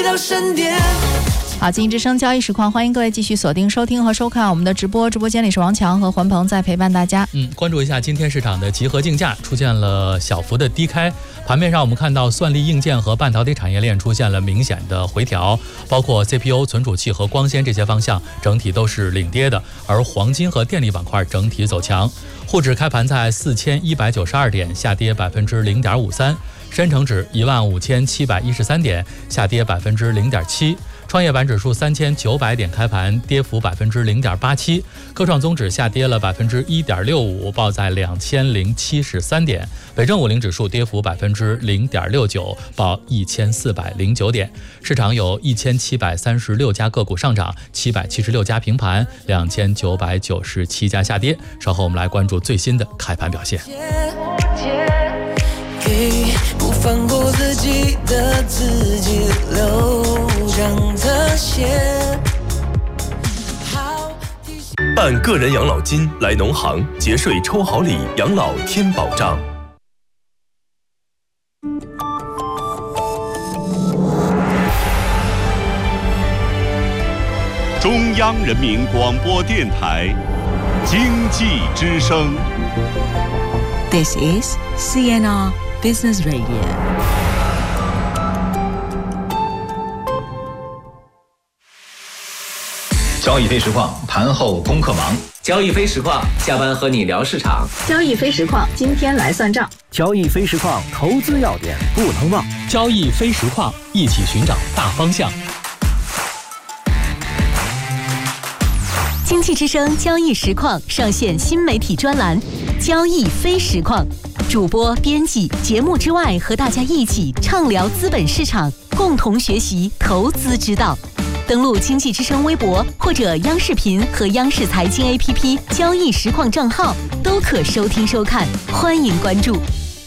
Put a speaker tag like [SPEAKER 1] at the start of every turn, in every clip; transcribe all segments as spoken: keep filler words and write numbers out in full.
[SPEAKER 1] 到闪电。
[SPEAKER 2] 好，经济之声交易实况，欢迎各位继续锁定收听和收看我们的直播。直播间里是王强和环鹏在陪伴大家。
[SPEAKER 3] 嗯，关注一下今天市场的集合竞价出现了小幅的低开，盘面上我们看到算力硬件和半导体产业链出现了明显的回调，包括 C P U、存储器和光纤这些方向整体都是领跌的，而黄金和电力板块整体走强。沪指开盘在四千一百九十二点，下跌百分之零点五三；深成指一万五千七百一十三点，下跌百分之零点七。创业板指数三千九百点开盘，跌幅百分之零点八七。科创综指下跌了百分之一点六五，报在两千零七十三点。北证五零指数跌幅百分之零点六九，报一千四百零九点。市场有一千七百三十六家个股上涨，七百七十六家平盘，两千九百九十七家下跌。稍后我们来关注最新的开盘表现。
[SPEAKER 1] 不放过自己的自己流淌的血。
[SPEAKER 4] 办个人养老金来农行节税抽好礼，养老添保障。
[SPEAKER 5] 中央人民广播电台经济之声。
[SPEAKER 6] This is C N R Business Radio。
[SPEAKER 7] 交易非实况，盘后功课忙。
[SPEAKER 8] 交易非实况，下班和你聊市场。
[SPEAKER 9] 交易非实况，今天来算账。
[SPEAKER 10] 交易非实况，投资要点不能忘。
[SPEAKER 3] 交易非实况，一起寻找大方向。
[SPEAKER 11] 经济之声交易实况上线新媒体专栏交易非实况，主播编辑节目之外和大家一起畅聊资本市场，共同学习投资之道。登录经济之声微博或者央视频和央视财经 A P P 交易实况账号都可收听收看，欢迎关注。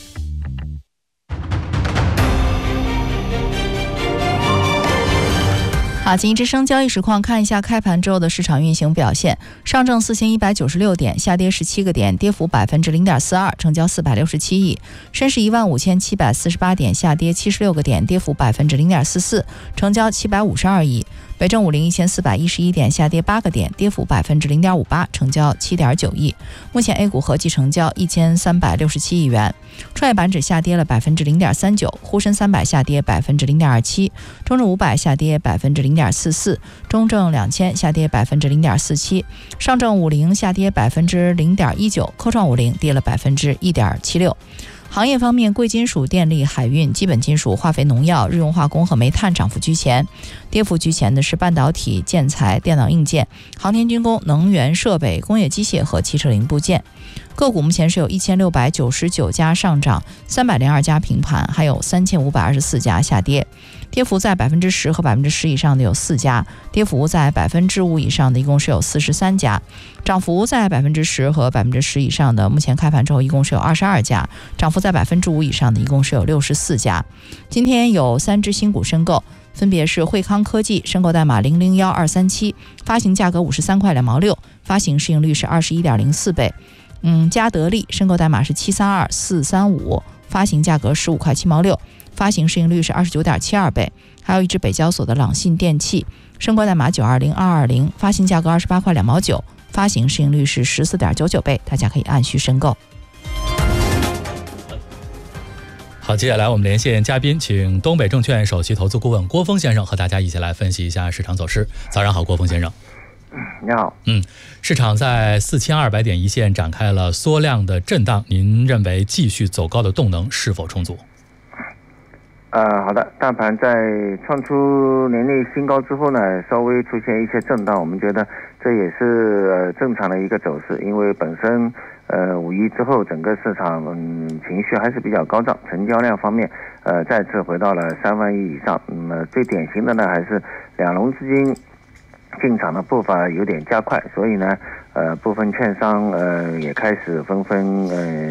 [SPEAKER 2] 好，经济之声交易实况，看一下开盘之后的市场运行表现。上证四千一百九十六点，下跌十七个点，跌幅百分之零点四二，成交四百六十七亿。深市一万五千七百四十八点，下跌七十六个点，跌幅百分之零点四四，成交七百五十二亿。北证五零一千四百一十一点，下跌八个点，跌幅百分之零点五八，成交七点九亿。目前 A 股合计成交一千三百六十七亿元。创业板指下跌了百分之零点三九，沪深三百下跌百分之零点二七，中证五百下跌百分之零点四四，中证两千下跌百分之零点四七，上证五零下跌百分之零点一九，科创五零跌了百分之一点七六。行业方面，贵金属、电力、海运、基本金属、化肥、农药、日用化工和煤炭涨幅居前，跌幅居前的是半导体、建材、电脑硬件、航天军工、能源设备、工业机械和汽车零部件。个股目前是有一千六百九十九家上涨，三百零二家平盘，还有三千五百二十四家下跌。跌幅在百分之十和百分之十以上的有四家，跌幅在百分之五以上的一共是有四十三家，涨幅在百分之十和百分之十以上的，目前开盘之后一共是有二十二家，涨幅在百分之五以上的一共是有六十四家。今天有三只新股申购，分别是惠康科技，申购代码零零一二三七，发行价格五十三块两毛六，发行市盈率是二十一点零四倍。嗯，嘉德利，申购代码是七三二四三五，发行价格十五块七毛六，发行市盈率是二十九点七二倍。还有一只北交所的朗信电器，申购代码九二零二二零，发行价格二十八块两毛九，发行市盈率是十四点九九倍，大家可以按需申购。
[SPEAKER 3] 好，接下来我们连线嘉宾，请东北证券首席投资顾问郭峰先生和大家一起来分析一下市场走势。早上好，郭峰先生。
[SPEAKER 12] 你好。
[SPEAKER 3] 嗯，市场在四千二百点一线展开了缩量的震荡，您认为继续走高的动能是否充足？
[SPEAKER 12] 呃，好的，大盘在创出年内新高之后呢，稍微出现一些震荡，我们觉得这也是呃正常的一个走势，因为本身呃五一之后整个市场嗯情绪还是比较高涨，成交量方面呃再次回到了三万亿以上，那么、嗯、最典型的呢还是两融资金进场的步伐有点加快，所以呢，呃，部分券商呃也开始纷纷呃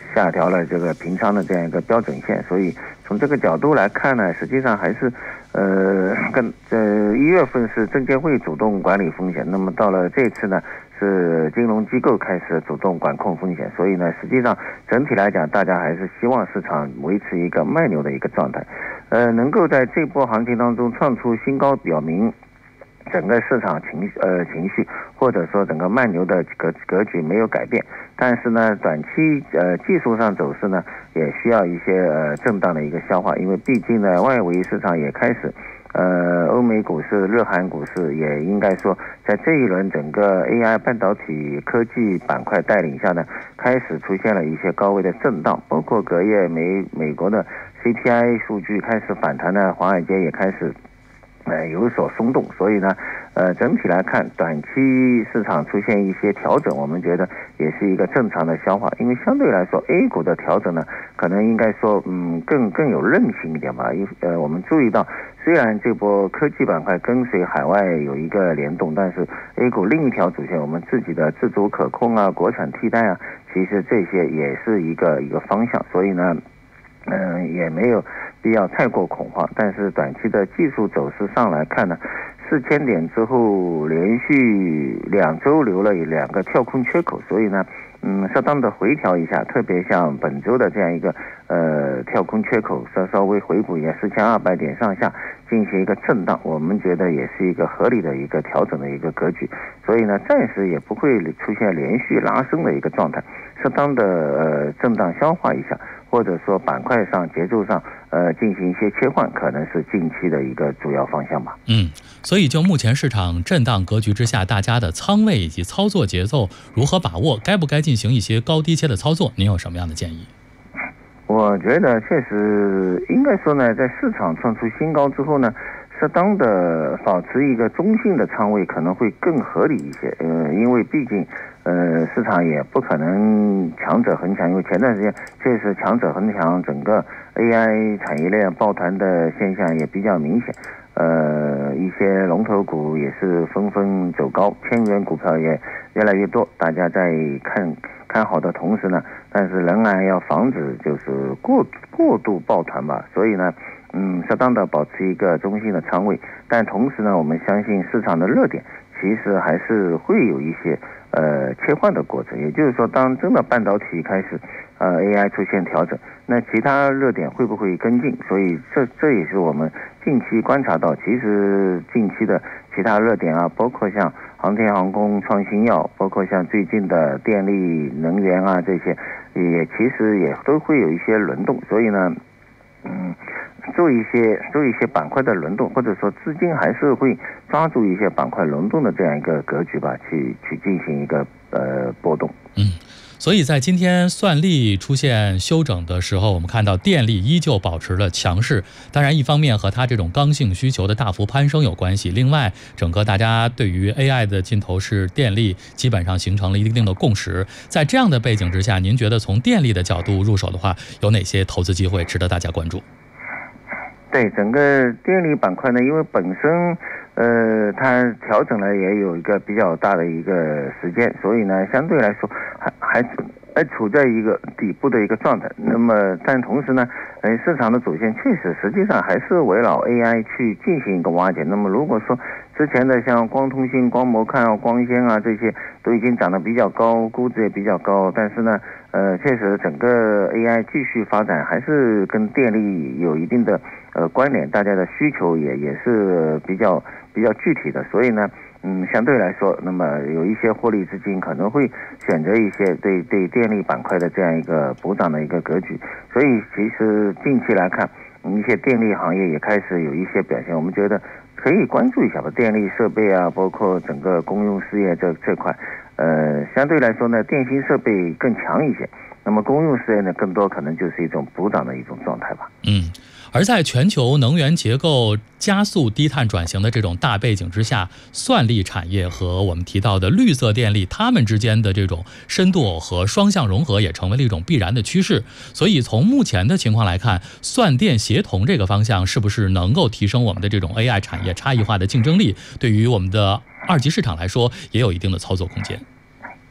[SPEAKER 12] 下调了这个平仓的这样一个标准线，所以从这个角度来看呢，实际上还是呃跟呃一月份是证监会主动管理风险，那么到了这次呢是金融机构开始主动管控风险，所以呢实际上整体来讲，大家还是希望市场维持一个卖牛的一个状态，呃能够在这波行情当中创出新高，表明整个市场情呃情绪或者说整个慢牛的格格局没有改变，但是呢短期呃技术上走势呢也需要一些呃震荡的一个消化，因为毕竟呢外围市场也开始呃欧美股市、日韩股市也应该说在这一轮整个 A I 半导体科技板块带领下呢，开始出现了一些高位的震荡，包括隔夜美美国的 C P I 数据开始反弹呢，华尔街也开始呃，有所松动，所以呢，呃，整体来看，短期市场出现一些调整，我们觉得也是一个正常的消化，因为相对来说 ，A 股的调整呢，可能应该说，嗯，更更有韧性一点吧。因呃，我们注意到，虽然这波科技板块跟随海外有一个联动，但是 A 股另一条主线，我们自己的自主可控啊、国产替代啊，其实这些也是一个一个方向，所以呢。嗯、呃，也没有必要太过恐慌，但是短期的技术走势上来看呢，四千点之后连续两周留了两个跳空缺口，所以呢，嗯，适当的回调一下，特别像本周的这样一个呃跳空缺口，稍稍微回补一下四千二百点上下进行一个震荡，我们觉得也是一个合理的一个调整的一个格局，所以呢，暂时也不会出现连续拉升的一个状态，适当的呃震荡消化一下。或者说板块上节奏上呃进行一些切换，可能是近期的一个主要方向吧。
[SPEAKER 3] 嗯，所以就目前市场震荡格局之下，大家的仓位以及操作节奏如何把握，该不该进行一些高低切的操作，您有什么样的建议？
[SPEAKER 12] 我觉得确实应该说呢，在市场创出新高之后呢，适当的保持一个中性的仓位可能会更合理一些。呃，因为毕竟呃市场也不可能强者恒强，因为前段时间确实强者恒强，整个 A I 产业链抱团的现象也比较明显。呃，一些龙头股也是纷纷走高，千元股票也越来越多，大家在看看好的同时呢，但是仍然要防止就是过过度抱团吧，所以呢，嗯，适当的保持一个中性的仓位，但同时呢，我们相信市场的热点其实还是会有一些呃切换的过程，也就是说，当真的半导体开始呃 A I 出现调整，那其他热点会不会跟进？所以这这也是我们近期观察到，其实近期的其他热点啊，包括像航天航空、创新药，包括像最近的电力能源啊这些，也其实也都会有一些轮动，所以呢，嗯。做一些做一些板块的轮动，或者说资金还是会抓住一些板块轮动的这样一个格局吧，去去进行一个呃波动。
[SPEAKER 3] 嗯，所以在今天算力出现休整的时候，我们看到电力依旧保持了强势。当然，一方面和它这种刚性需求的大幅攀升有关系，另外，整个大家对于 A I 的尽头是电力，基本上形成了一定的共识。在这样的背景之下，您觉得从电力的角度入手的话，有哪些投资机会值得大家关注？
[SPEAKER 12] 对整个电力板块呢，因为本身呃它调整了也有一个比较大的一个时间，所以呢相对来说还还还处在一个底部的一个状态。那么但同时呢，呃市场的主线确实实际上还是围绕 A I 去进行一个挖掘。那么如果说之前的像光通信、光模看啊、光纤啊这些都已经涨得比较高，估值也比较高，但是呢呃确实整个 A I 继续发展还是跟电力有一定的呃关联，大家的需求也也是比较比较具体的，所以呢嗯相对来说，那么有一些获利资金可能会选择一些对对电力板块的这样一个补涨的一个格局，所以其实近期来看，一些电力行业也开始有一些表现，我们觉得可以关注一下吧，电力设备啊，包括整个公用事业这这块，呃，相对来说呢，电信设备更强一些，那么公用事业呢，更多可能就是一种补涨的一种状态吧。
[SPEAKER 3] 嗯，而在全球能源结构加速低碳转型的这种大背景之下，算力产业和我们提到的绿色电力，它们之间的这种深度和双向融合也成为了一种必然的趋势。所以从目前的情况来看，算电协同这个方向是不是能够提升我们的这种 A I 产业差异化的竞争力？对于我们的二级市场来说，也有一定的操作空间。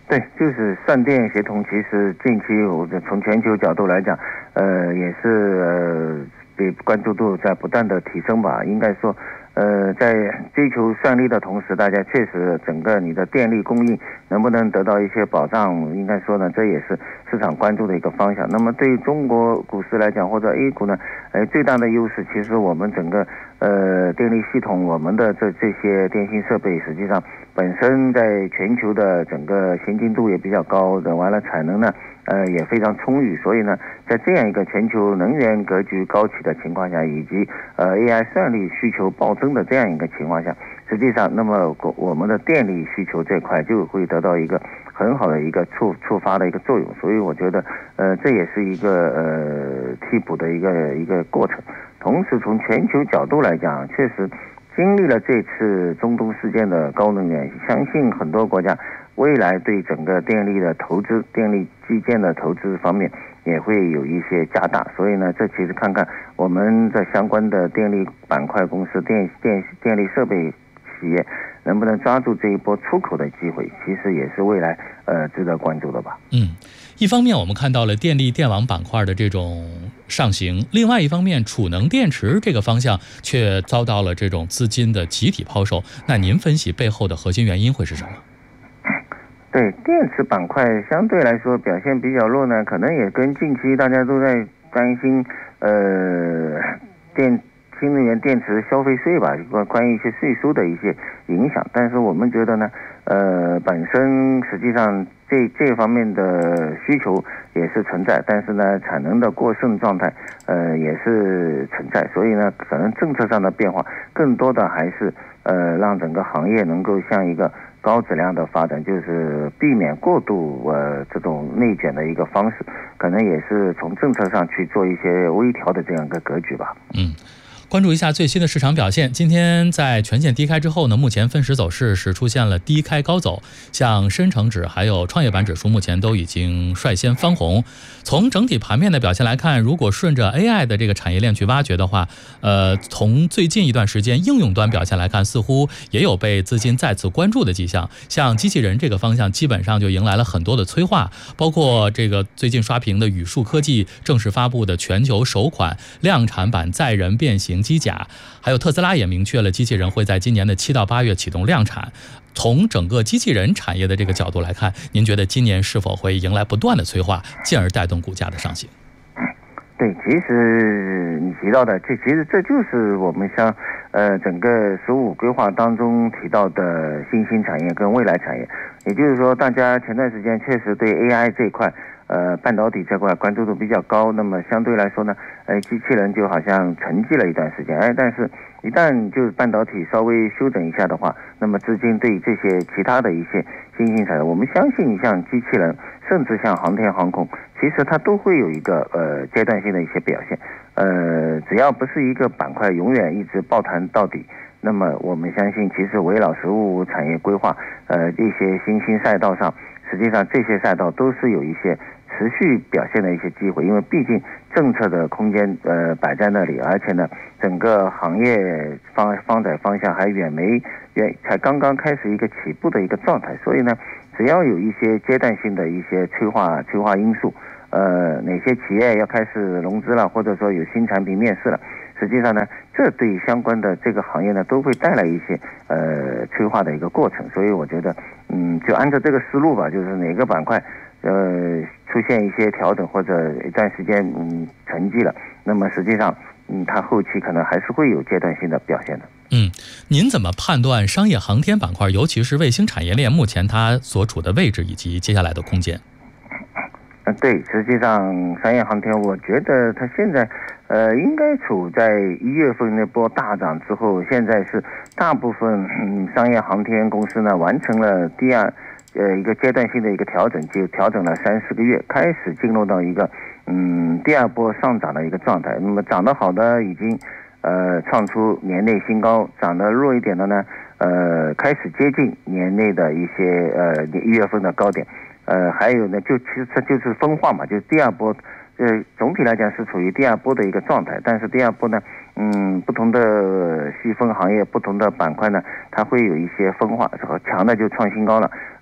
[SPEAKER 12] 对，就是上电协同，其实近期我从全球角度来讲，呃，也是呃，对关注度在不断的提升吧。应该说，呃，在追求算力的同时，大家确实整个你的电力供应能不能得到一些保障，应该说呢，这也是市场关注的一个方向。那么对于中国股市来讲，或者 A 股呢，呃，最大的优势其实我们整个呃电力系统，我们的这这些电信设备，实际上本身在全球的整个先进度也比较高的，完了产能呢，呃也非常充裕，所以呢，在这样一个全球能源格局高起的情况下，以及呃 A I 算力需求暴增的这样一个情况下，实际上，那么我们的电力需求这块就会得到一个很好的一个触触发的一个作用，所以我觉得，呃，这也是一个呃替补的一个一个过程。同时，从全球角度来讲，确实经历了这次中东事件的高能源，相信很多国家未来对整个电力的投资、电力基建的投资方面也会有一些加大。所以呢，这其实看看我们的相关的电力板块公司、电电电力设备企业能不能抓住这一波出口的机会，其实也是未来呃值得关注的吧。
[SPEAKER 3] 嗯，一方面我们看到了电力电网板块的这种上行，另外一方面储能电池这个方向却遭到了这种资金的集体抛售。那您分析背后的核心原因会是什么？
[SPEAKER 12] 对，电池板块相对来说表现比较弱呢，可能也跟近期大家都在担心呃电新能源电池消费税吧，关关于一些税收的一些影响。但是我们觉得呢，呃，本身实际上这这方面的需求也是存在，但是呢，产能的过剩状态，呃，也是存在。所以呢，可能政策上的变化，更多的还是呃，让整个行业能够向一个高质量的发展，就是避免过度呃这种内卷的一个方式，可能也是从政策上去做一些微调的这样一个格局吧。
[SPEAKER 3] 嗯。关注一下最新的市场表现。今天在全线低开之后呢，目前分时走势是出现了低开高走，像深成指还有创业板指数目前都已经率先翻红。从整体盘面的表现来看，如果顺着 A I 的这个产业链去挖掘的话，呃，从最近一段时间应用端表现来看，似乎也有被资金再次关注的迹象。像机器人这个方向，基本上就迎来了很多的催化，包括这个最近刷屏的宇树科技正式发布的全球首款量产版载人变形机甲，还有特斯拉也明确了机器人会在今年的七到八月启动量产。从整个机器人产业的这个角度来看，您觉得今年是否会迎来不断的催化，进而带动股价的上行？
[SPEAKER 12] 对，其实你提到的，这其实这就是我们像呃整个“十五”规划当中提到的新兴产业跟未来产业。也就是说，大家前段时间确实对 A I 这一块，呃，半导体这块关注度比较高。那么相对来说呢，呃，机器人就好像沉寂了一段时间。哎，但是一旦就是半导体稍微休整一下的话，那么资金对这些其他的一些新兴产业，我们相信像机器人，甚至像航天航空，其实它都会有一个呃阶段性的一些表现。呃，只要不是一个板块永远一直抱团到底，那么我们相信，其实围绕十五产业规划，呃，这些新兴赛道上，实际上这些赛道都是有一些持续表现的一些机会，因为毕竟政策的空间呃摆在那里，而且呢，整个行业方发展方向还远没远，才刚刚开始一个起步的一个状态，所以呢，只要有一些阶段性的一些催化催化因素，呃，哪些企业要开始融资了，或者说有新产品面世了。实际上呢，这对相关的这个行业呢，都会带来一些呃催化的一个过程。所以我觉得，嗯，就按照这个思路吧，就是哪个板块呃出现一些调整或者一段时间嗯沉寂了，那么实际上嗯它后期可能还是会有阶段性的表现的。
[SPEAKER 3] 嗯，您怎么判断商业航天板块，尤其是卫星产业链目前它所处的位置以及接下来的空间？
[SPEAKER 12] 呃，对，实际上商业航天，我觉得它现在呃应该处在一月份那波大涨之后，现在是大部分嗯商业航天公司呢完成了第二呃一个阶段性的一个调整，就调整了三四个月，开始进入到一个嗯第二波上涨的一个状态。那么涨得好的已经呃创出年内新高，涨得弱一点的呢呃开始接近年内的一些呃一月份的高点。呃，还有呢，就其实它就是分化嘛，就是第二波，呃，总体来讲是处于第二波的一个状态，但是第二波呢，嗯，不同的细分行业、不同的板块呢，它会有一些分化，强的就创新高了，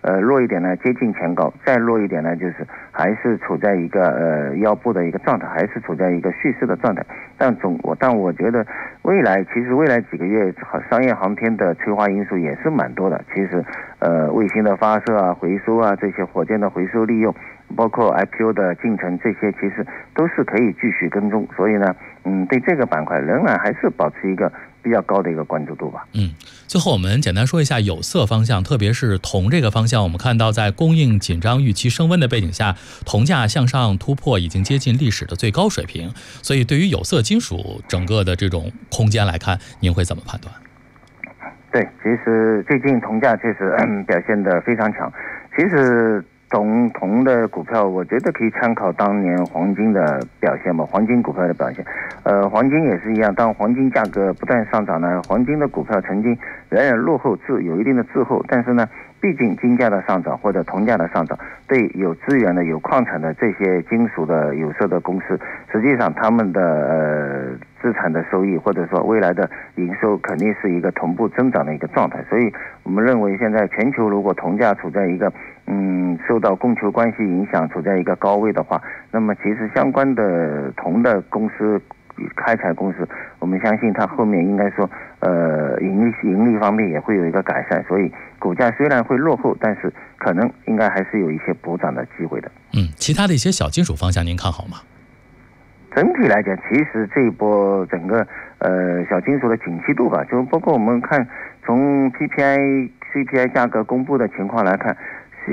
[SPEAKER 12] 呃弱一点呢接近前高，再弱一点呢就是还是处在一个呃腰部的一个状态，还是处在一个蓄势的状态。但总我但我觉得未来其实未来几个月商业航天的催化因素也是蛮多的。其实呃卫星的发射啊、回收啊，这些火箭的回收利用，包括 I P O 的进程，这些其实都是可以继续跟踪。所以呢，嗯，对这个板块仍然还是保持一个比较高的一个关注度吧。
[SPEAKER 3] 嗯，最后我们简单说一下有色方向，特别是铜这个方向，我们看到在供应紧张、预期升温的背景下，铜价向上突破已经接近历史的最高水平。所以对于有色金属整个的这种空间来看，您会怎么判断？
[SPEAKER 12] 对，其实最近铜价确实、嗯、表现得非常强。其实铜铜的股票，我觉得可以参考当年黄金的表现吧，黄金股票的表现。呃，黄金也是一样，当黄金价格不断上涨呢，黄金的股票曾经仍然落后滞有一定的滞后，但是呢，毕竟金价的上涨或者铜价的上涨，对有资源的、有矿产的这些金属的有色的公司，实际上他们的呃资产的收益或者说未来的营收肯定是一个同步增长的一个状态。所以我们认为现在全球如果铜价处在一个嗯受到供求关系影响处在一个高位的话，那么其实相关的铜的公司开采公司，我们相信它后面应该说呃盈利盈利方面也会有一个改善，所以股价虽然会落后，但是可能应该还是有一些补涨的机会的。
[SPEAKER 3] 嗯，其他的一些小金属方向您看好吗？
[SPEAKER 12] 整体来讲，其实这一波整个呃小金属的景气度吧，就包括我们看从 P P I、C P I 价格公布的情况来看，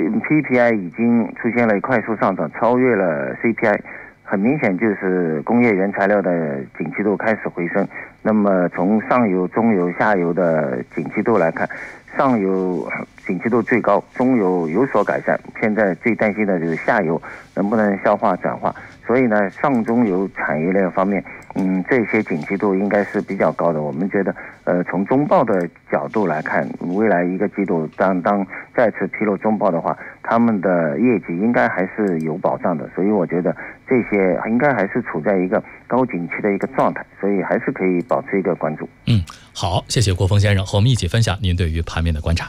[SPEAKER 12] P P I 已经出现了快速上涨，超越了 C P I。很明显就是工业原材料的景气度开始回升。那么从上游、中游、下游的景气度来看，上游景气度最高，中游有所改善，现在最担心的就是下游能不能消化转化。所以呢，上中游产业链方面，嗯，这些景气度应该是比较高的。我们觉得，呃，从中报的角度来看，未来一个季度当当再次披露中报的话，他们的业绩应该还是有保障的。所以我觉得这些应该还是处在一个高景气的一个状态，所以还是可以保持一个关注。
[SPEAKER 3] 嗯，好，谢谢郭峰先生和我们一起分享您对于盘面的观察。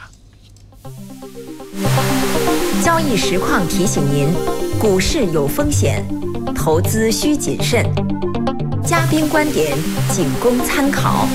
[SPEAKER 13] 交易实况提醒您，股市有风险，投资需谨慎，嘉宾观点仅供参考。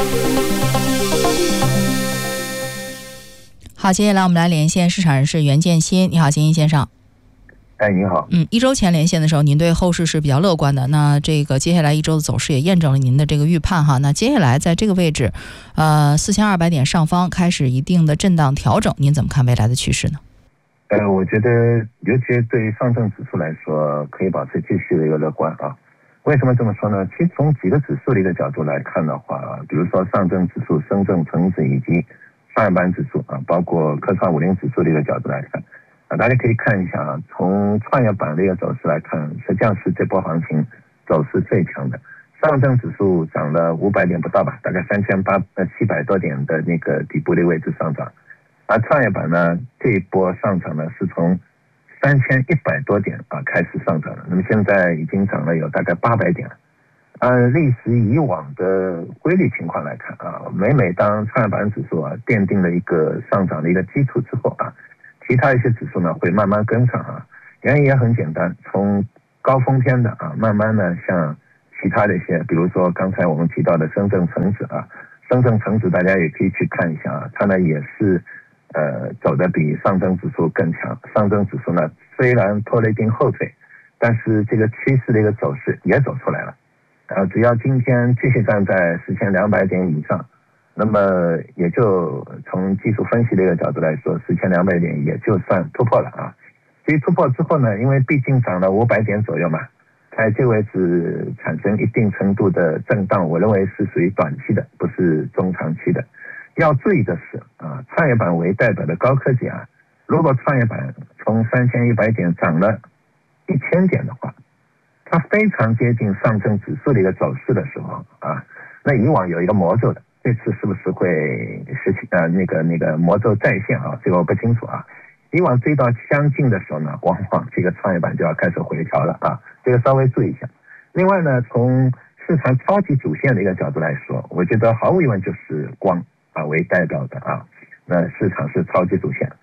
[SPEAKER 2] 好，接下来我们来连线市场人士袁建新。你好，建新先生。
[SPEAKER 14] 哎，你好。
[SPEAKER 2] 嗯，一周前连线的时候，您对后市是比较乐观的。那这个接下来一周的走势也验证了您的这个预判哈。那接下来在这个位置，呃，四千二百点上方开始一定的震荡调整，您怎么看未来的趋势呢？
[SPEAKER 14] 呃，我觉得尤其对于上证指数来说，可以保持继续的一个乐观啊。为什么这么说呢？其实从几个指数的一个角度来看的话，比如说上证指数、深圳成指以及创业板指数啊，包括科创五零指数的一个角度来看啊，大家可以看一下啊，从创业板的一个走势来看，实际上是这波行情走势最强的。上证指数涨了五百点不到吧，大概三千八呃七百多点的那个底部的位置上涨。而创业板呢，这一波上涨呢是从三千一百多点啊开始上涨了，那么现在已经涨了有大概八百点了。按历史以往的规律情况来看啊，每每当创业板指数啊奠定了一个上涨的一个基础之后啊，其他一些指数呢会慢慢跟上啊。原因也很简单，从高峰天的啊，慢慢呢像其他的一些，比如说刚才我们提到的深圳成指啊，深圳成指大家也可以去看一下啊，它呢也是。呃，走的比上证指数更强。上证指数呢，虽然拖了一定后腿，但是这个趋势的一个走势也走出来了。呃，只要今天继续站在四千两百点以上，那么也就从技术分析的一个角度来说，四千两百点也就算突破了啊。至于突破之后呢，因为毕竟涨了五百点左右嘛，在这个位置产生一定程度的震荡，我认为是属于短期的，不是中长期的。要注意的是啊，创业板为代表的高科技啊，如果创业板从三千一百点涨了一千点的话，它非常接近上证指数的一个走势的时候啊，那以往有一个魔咒的，这次是不是会实现呃那个那个魔咒再现啊？这个我不清楚啊。以往追到相近的时候呢，往往这个创业板就要开始回调了啊，这个稍微注意一下。另外呢，从市场超级主线的一个角度来说，我觉得毫无疑问就是光。啊，为代表的啊，那市场是超级主线，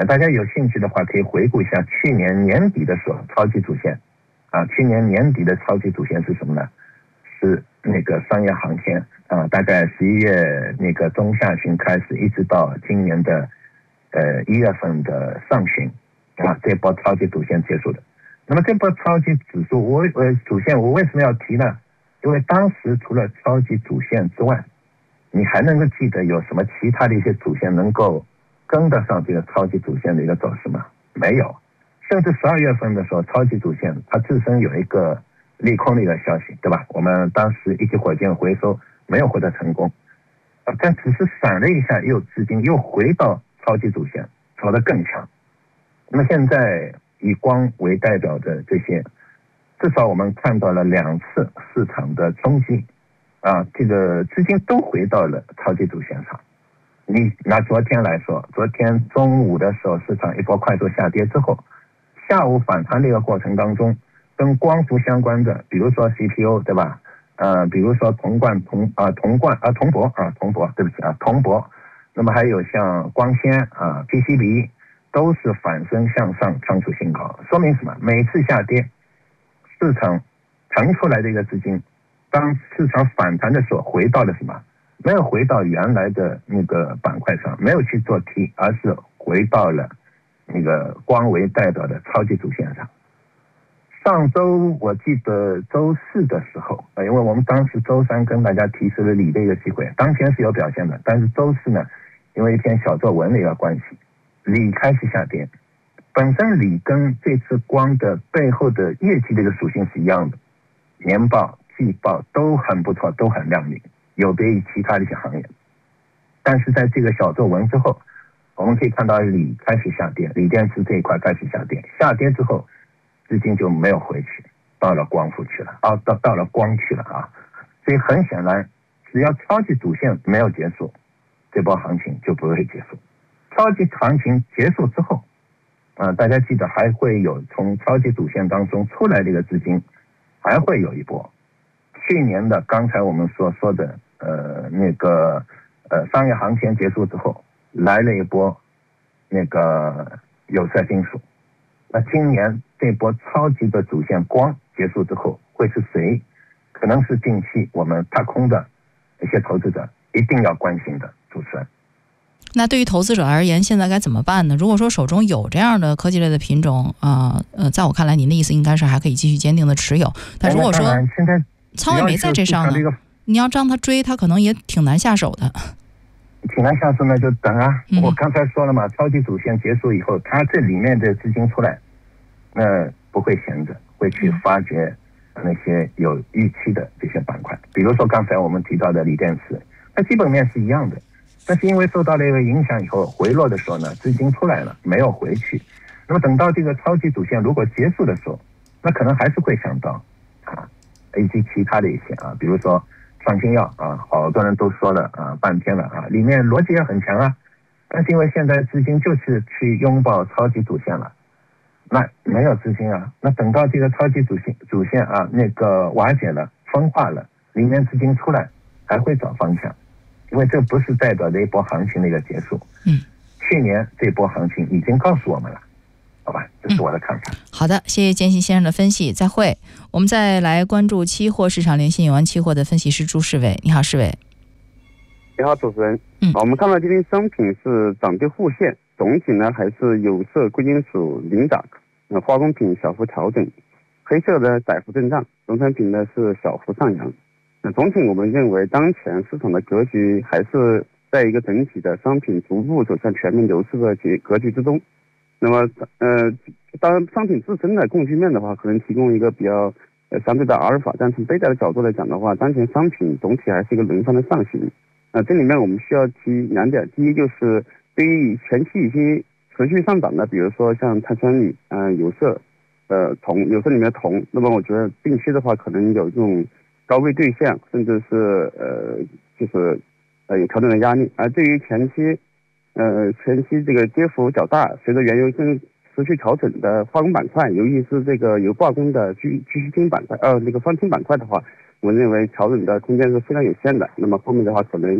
[SPEAKER 14] 呃，大家有兴趣的话，可以回顾一下去年年底的时候超级主线，啊，去年年底的超级主线是什么呢？是那个商业航天啊，大概十一月那个中下旬开始，一直到今年的呃一月份的上旬啊，这波超级主线结束的。那么这波超级指数，我呃主线我为什么要提呢？因为当时除了超级主线之外，你还能够记得有什么其他的一些主线能够跟得上这个超级主线的一个走势吗？没有。甚至十二月份的时候，超级主线它自身有一个利空的一个消息，对吧？我们当时一级火箭回收没有获得成功，但只是闪了一下，又资金又回到超级主线，走得更强。那么现在以光为代表的这些，至少我们看到了两次市场的冲击，啊，这个资金都回到了超级主线上。你拿昨天来说，昨天中午的时候，市场一波快速下跌之后，下午反弹的一个过程当中，跟光伏相关的，比如说 C P U 对吧？呃，比如说铜罐铜啊铜罐啊铜箔啊铜箔，对不起啊铜箔，那么还有像光纤啊 P C B 都是反身向上创出新高，说明什么？每次下跌，市场腾出来的一个资金，当市场反弹的时候，回到了什么？没有回到原来的那个板块上，没有去做 T， 而是回到了那个光为代表的超级主线上。上周我记得周四的时候，因为我们当时周三跟大家提示了锂的一个机会，当天是有表现的，但是周四呢，因为一篇小作文的一个关系，锂开始下跌。本身锂跟这次光的背后的业绩的一个属性是一样的，年报、季报都很不错，都很亮丽，有别于其他的一些行业。但是在这个小作文之后，我们可以看到锂开始下跌，锂电池这一块开始下跌，下跌之后资金就没有回去，到了光伏去了啊，到到了光去了啊。所以很显然，只要超级主线没有结束，这波行情就不会结束。超级行情结束之后，呃，大家记得还会有从超级主线当中出来的一个资金，还会有一波。去年的刚才我们所说的呃那个呃商业航天结束之后，来了一波那个有色金属。那今年这波超级的主线光结束之后，会是谁？可能是近期我们踏空的一些投资者一定要关心的主持人。
[SPEAKER 2] 那对于投资者而言，现在该怎么办呢？如果说手中有这样的科技类的品种啊，呃，在我看来，您的意思应该是还可以继续坚定的持有。但如果说
[SPEAKER 14] 现在
[SPEAKER 2] 仓位没在这上呢，你要让他追，他可能也挺难下手的。
[SPEAKER 14] 挺难下手呢，就等啊！
[SPEAKER 2] 嗯、
[SPEAKER 14] 我刚才说了嘛，超级主线结束以后，它这里面的资金出来，那不会闲着，会去发掘那些有预期的这些板块。比如说刚才我们提到的锂电池，它基本面是一样的，但是因为受到了一个影响以后，回落的时候呢，资金出来了，没有回去。那么等到这个超级主线如果结束的时候，那可能还是会想到啊，以及其他的一些啊，比如说创新药啊，好多人都说了啊，半天了啊，里面逻辑也很强啊，但是因为现在资金就是去拥抱超级主线了，那没有资金啊，那等到这个超级主线主线啊那个瓦解了、分化了，里面资金出来还会找方向，因为这不是代表着一波行情的一个结束。
[SPEAKER 2] 嗯，
[SPEAKER 14] 去年这波行情已经告诉我们了。好吧，这是我的看法。
[SPEAKER 2] 嗯、好的，谢谢建新先生的分析，再会。我们再来关注期货市场，联系永安期货的分析师朱世伟。你好，世伟。
[SPEAKER 15] 你好，主持人。
[SPEAKER 2] 嗯，
[SPEAKER 15] 我们看到今天商品是涨跌互现，总体呢还是有色、贵金属领涨，呃，化工品小幅调整，黑色的窄幅震荡，农产品呢是小幅上扬。那总体我们认为，当前市场的格局还是在一个整体的商品逐步走向全面牛市的格局之中。那么，呃，当然商品自身的供需面的话，可能提供一个比较呃相对的阿尔法，但从贝塔的角度来讲的话，当前商品总体还是一个轮番的上行。呃，这里面我们需要提两点，第一就是对于前期已经持续上涨的，比如说像碳酸锂、嗯、呃、有色、呃铜、有色里面的铜，那么我觉得近期的话可能有这种高位兑现，甚至是呃就是呃有调整的压力。而对于前期呃，前期这个跌幅较大，随着原油正持续调整的化工板块，尤其是这个油化工的聚聚酯锌板块，呃，那个双氢板块的话，我认为调整的空间是非常有限的。那么后面的话，可能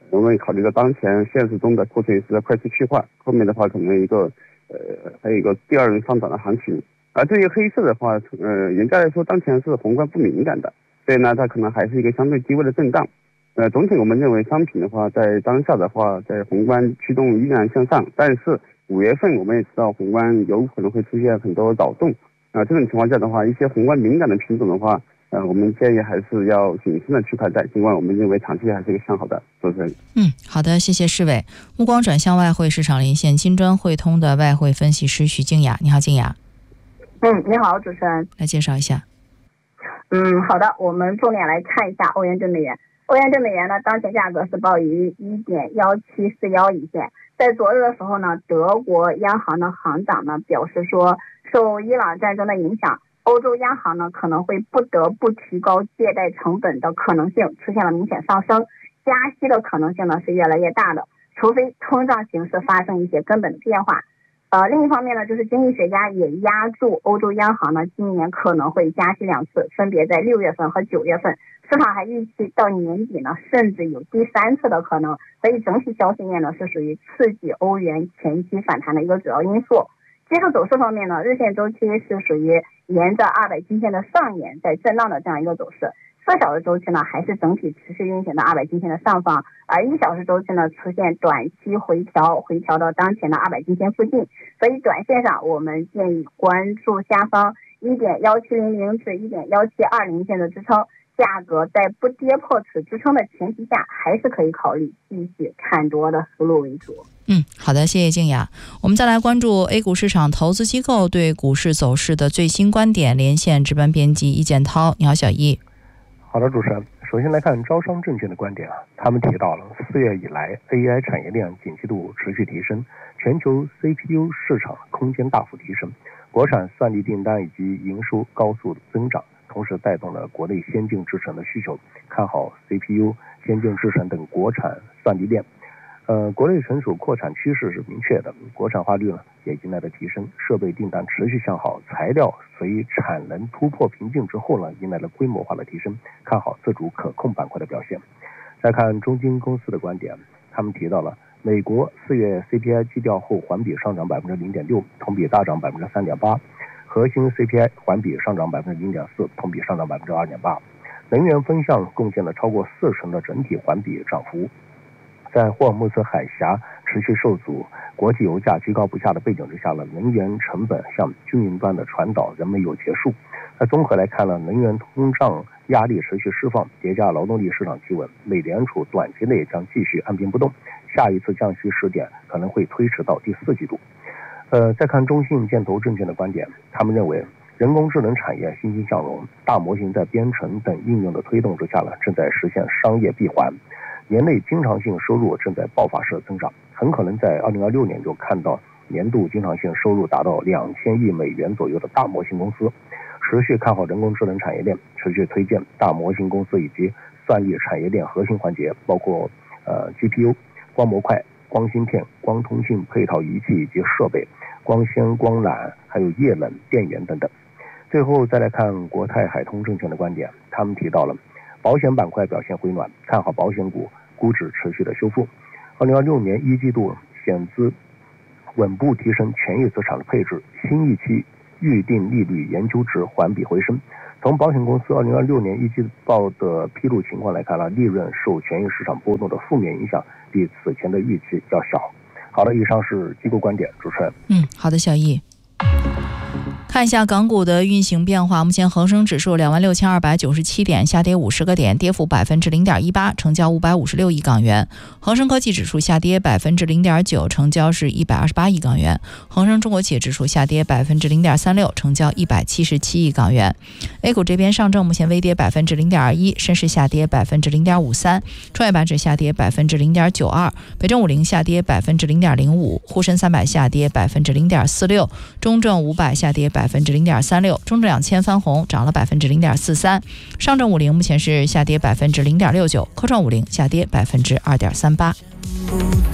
[SPEAKER 15] 我们考虑到当前现实中的库存也是在快速去化，后面的话可能一个呃还有一个第二轮上涨的行情。而对于黑色的话，呃，严格来说，当前是宏观不敏感的，所以呢，它可能还是一个相对低位的震荡。呃，总体我们认为商品的话，在当下的话，在宏观驱动依然向上，但是五月份我们也知道宏观有可能会出现很多扰动，啊、呃，这种情况下的话，一些宏观敏感的品种的话，呃，我们建议还是要谨慎的去看待，尽管我们认为长期还是一个向好的。主持人，
[SPEAKER 2] 嗯，好的，谢谢世伟。目光转向外汇市场连线金砖汇通的外汇分析师徐静雅，你好，静雅。
[SPEAKER 16] 嗯，你好，主持人，
[SPEAKER 2] 来介绍一下。
[SPEAKER 16] 嗯，好的，我们重点来看一下欧元对美元。欧元对美元呢，当前价格是报于 一点一七四一 一线。在昨日的时候呢，德国央行的行长呢表示说，受伊朗战争的影响，欧洲央行呢可能会不得不提高借贷成本的可能性出现了明显上升，加息的可能性呢是越来越大的，除非通胀形势发生一些根本的变化。呃，另一方面呢，就是经济学家也压注欧洲央行呢今年可能会加息两次，分别在六月份和九月份。市场还预期到年底呢，甚至有第三次的可能。所以整体消息面呢是属于刺激欧元前期反弹的一个主要因素。技术走势方面呢，日线周期是属于沿着二百均线的上沿在震荡的这样一个走势。四小时周期呢，还是整体持续运行的二百均线的上方，而一小时周期呢，出现短期回调，回调到当前的二百均线附近。所以短线上，我们建议关注下方 一点一七零零 至 一点一七二零 线的支撑，价格在不跌破此支撑的前提下，还是可以考虑继续看多的思路为主。
[SPEAKER 2] 嗯，好的，谢谢静雅。我们再来关注 A 股市场投资机构对股市走势的最新观点，连线值班编辑易建涛。你好，小易。
[SPEAKER 17] 好的，主持人，首先来看招商证券的观点啊，他们提到了四月以来 A I 产业链景气度持续提升，全球 C P U 市场空间大幅提升，国产算力订单以及营收高速增长，同时带动了国内先进制程的需求，看好 C P U、先进制程等国产算力链。呃，国内成熟扩产趋势是明确的，国产化率呢也迎来了提升，设备订单持续向好，材料随产能突破瓶颈之后呢，迎来了规模化的提升，看好自主可控板块的表现。再看中金公司的观点，他们提到了美国四月 C P I 基调后环比上涨 百分之零点六， 同比大涨 百分之三点八， 核心 C P I 环比上涨 百分之零点四， 同比上涨 百分之二点八， 能源分项贡献了超过四成的整体环比涨幅。在霍尔木兹海峡持续受阻，国际油价居高不下的背景之下呢，能源成本向军营端的传导仍没有结束。那综合来看呢，能源通胀压力持续释放，叠加劳动力市场企稳，美联储短期内将继续按兵不动，下一次降息时点可能会推迟到第四季度。呃，再看中信建投证券的观点，他们认为人工智能产业欣欣向荣，大模型在编程等应用的推动之下呢，正在实现商业闭环。年内经常性收入正在爆发式增长，很可能在二零二六年就看到年度经常性收入达到两千亿美元左右的大模型公司。持续看好人工智能产业链，持续推荐大模型公司以及算力产业链核心环节，包括呃 G P U、光模块、光芯片、光通信配套仪器以及设备、光纤、光缆，还有液冷、电源等等。最后再来看国泰海通证券的观点，他们提到了保险板块表现回暖，看好保险股估值持续的修复。二零二六年一季度险资稳步提升权益资产的配置，新一期预定利率研究值环比回升。从保险公司二零二六年一季报的披露情况来看了，利润受权益市场波动的负面影响比此前的预期要小。好的，以上是机构观点，主持人。
[SPEAKER 2] 嗯，好的，小易。看一下港股的运行变化，目前恒生指数两万六千二百九十七点，下跌五十个点，跌幅百分之零点一八，成交五百五十六亿港元。恒生科技指数下跌百分之零点九，成交是一百二十八亿港元。恒生中国企业指数下跌百分之零点三六，成交一百七十七亿港元。A 股这边，上证目前微跌百分之零点二一，深市下跌百分之零点五三，创业板指下跌百分之零点九二，北证五零下跌百分之零点零五，沪深三百下跌百分之零点四六，中证五百下跌百分之零点三六，中证两千翻红，涨了百分之零点四三，上证五零目前是下跌百分之零点六九，科创五零下跌百分之二点三八。